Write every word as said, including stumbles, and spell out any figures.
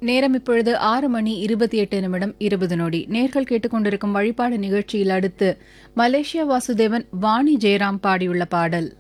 நேரம் இப்பொழுது ஆறு மணி இருபத்தி எட்டு நிமிடம் இருபது நொடி. நேர்கள் கேட்டுக்கொண்டிருக்கும் வழிபாடு நிகழ்ச்சியில் அடுத்து மலேசியா வாசுதேவன் வாணி ஜெயராம் பாடியுள்ள பாடல்.